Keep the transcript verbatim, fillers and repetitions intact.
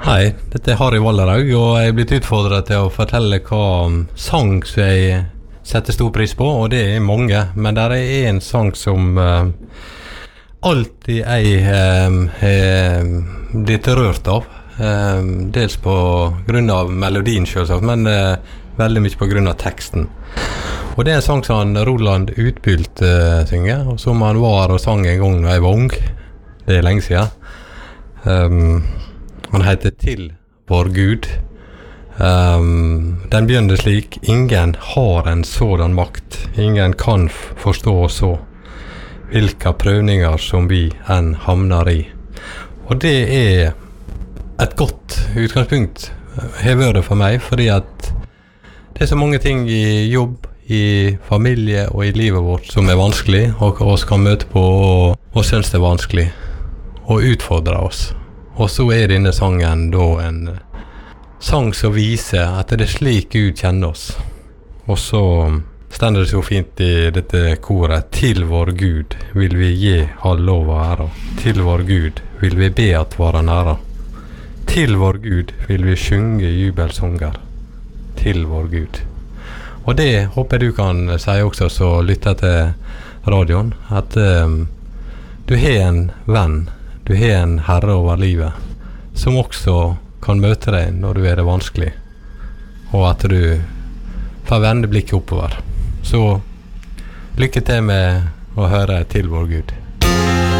Hei, dette er Harry Valderhaug, og jeg er blitt utfordret til å fortelle hva sang som jeg setter stor pris på, og det er mange, men der er en sang som uh, alltid jeg uh, er blitt rørt av, uh, dels på grunn av melodien selvsagt, men uh, veldig mye på grunn av teksten. Og det er en sang som Roland Utbylt uh, synger, og som han var og sang en gang da jeg var ung. Det er lenge siden. Um, han heter Til vår Gud. Um, den begynner slik: ingen har en sådan makt, ingen kan forstå så, hvilke prøvninger som vi enn hamner i. Og det er et godt utgangspunkt, har vært det for meg, fordi at det er så mange ting i jobb, i familie og i livet vårt som er vanskelig, og oss kan møte på og, og synes det er vanskelig, og utfordre oss. Og så er denne sangen da en sang som viser at det er slik Gud kjenner oss. Og så stender det så fint i dette koret: til vår Gud vil vi gi all lov og ære. Til vår Gud vil vi be at vare nære. Til vår Gud vil vi synge jubelsanger. Til vår Gud. Og det håper jeg du kan si også, så lytter til radioen, at um, du har en venn, du har en herre over livet, som også kan møte deg når du er det vanskelig, og at du får vende blikket oppover. Så lykke til med å høre Til vår Gud.